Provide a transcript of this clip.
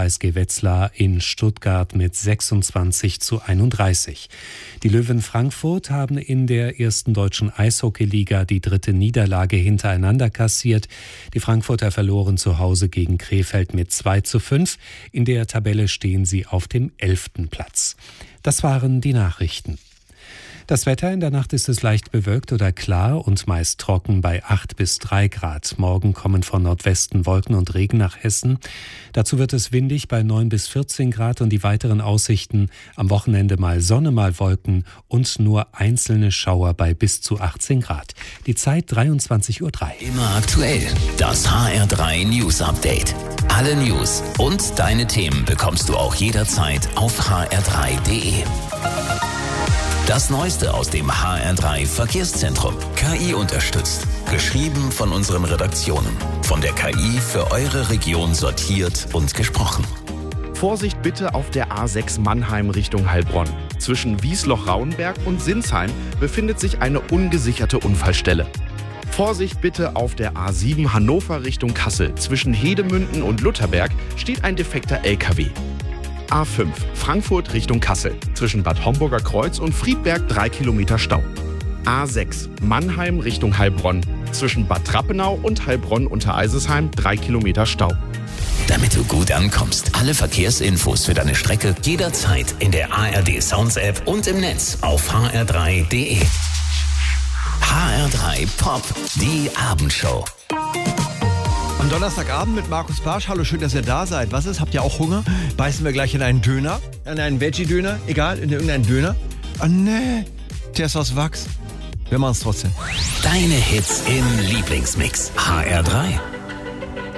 KSG Wetzlar in Stuttgart mit 26:31. Die Löwen Frankfurt haben in der ersten deutschen Eishockeyliga die 3. Niederlage hintereinander kassiert. Die Frankfurter verloren zu Hause gegen Krefeld mit 2:5. In der Tabelle stehen sie auf dem 11. Platz. Das waren die Nachrichten. Das Wetter: in der Nacht ist es leicht bewölkt oder klar und meist trocken bei 8 bis 3 Grad. Morgen kommen von Nordwesten Wolken und Regen nach Hessen. Dazu wird es windig bei 9 bis 14 Grad und die weiteren Aussichten: am Wochenende mal Sonne, mal Wolken und nur einzelne Schauer bei bis zu 18 Grad. Die Zeit 23:03 Uhr. Immer aktuell. Das HR3 News Update. Alle News und deine Themen bekommst du auch jederzeit auf hr3.de. Das Neueste aus dem HR3 Verkehrszentrum. KI unterstützt. Geschrieben von unseren Redaktionen. Von der KI für eure Region sortiert und gesprochen. Vorsicht bitte auf der A6 Mannheim Richtung Heilbronn. Zwischen Wiesloch-Rauenberg und Sinsheim befindet sich eine ungesicherte Unfallstelle. Vorsicht bitte auf der A7 Hannover Richtung Kassel. Zwischen Hedemünden und Lutherberg steht ein defekter LKW. A5 Frankfurt Richtung Kassel. Zwischen Bad Homburger Kreuz und Friedberg 3 Kilometer Stau. A6 Mannheim Richtung Heilbronn. Zwischen Bad Trappenau und Heilbronn unter Eisesheim 3 Kilometer Stau. Damit du gut ankommst. Alle Verkehrsinfos für deine Strecke jederzeit in der ARD Sounds App und im Netz auf hr3.de. HR3 Pop, die Abendshow. Am Donnerstagabend mit Markus Barsch. Hallo, schön, dass ihr da seid. Was ist? Habt ihr auch Hunger? Beißen wir gleich in einen Döner? In einen Veggie-Döner? Egal, in irgendeinen Döner? Ah, nee. Der ist aus Wachs. Wir machen es trotzdem. Deine Hits im Lieblingsmix. HR3.